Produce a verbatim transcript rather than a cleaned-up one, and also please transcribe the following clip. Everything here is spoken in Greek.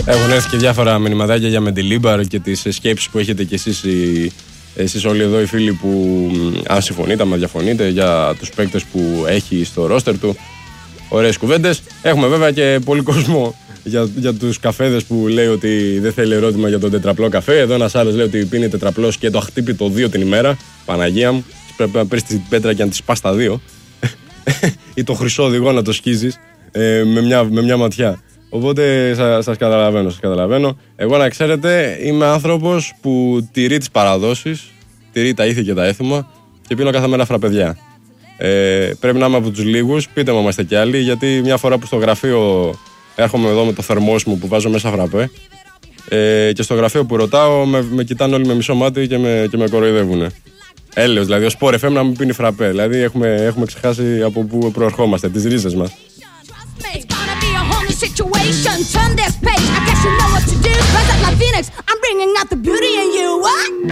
Έχουν έρθει και διάφορα μηνυματάκια για Μεντιλίμπαρ και τις σκέψεις που έχετε κι εσείς, οι, εσείς όλοι εδώ οι φίλοι που, αν συμφωνείτε, αν διαφωνείτε, για τους παίκτες που έχει στο ρόστερ του. Ωραίες κουβέντες. Έχουμε βέβαια και πολύ κόσμο για, για τους καφέδες που λέει ότι δεν θέλει ερώτημα για τον τετραπλό καφέ. Εδώ ένας άλλος λέει ότι πίνει τετραπλός και το αχτύπητο δύο την ημέρα. Παναγία μου, πρέπει να πεις την πέτρα και να τη σπάς τα δύο. Ή το χρυσό οδηγό να το σκίζεις ε, με, μια, με μια ματιά. Οπότε σας, σας καταλαβαίνω, σας καταλαβαίνω. Εγώ να ξέρετε είμαι άνθρωπος που τηρεί τις παραδόσεις, τηρεί τα ήθη και τα έθιμα και πίνω κάθε μέρα φραπεδιά. Ε, πρέπει να είμαι από τους λίγους, πείτε μου είμαστε κι άλλοι, γιατί μια φορά που στο γραφείο έρχομαι εδώ με το θερμόσιμο που βάζω μέσα φραπέ ε, και στο γραφείο που ρωτάω με, με κοιτάνε όλοι με μισό μάτι και με, και με κοροϊδεύουνε. Έλεος, δηλαδή, ο Sport εφ εμ να μην πίνει φραπέ. Δηλαδή, έχουμε, έχουμε ξεχάσει από πού προερχόμαστε, τις ρίζες μας. Situation, turn this page. I guess you know what to do. Rise up like Phoenix. I'm bringing out the beauty in you. What?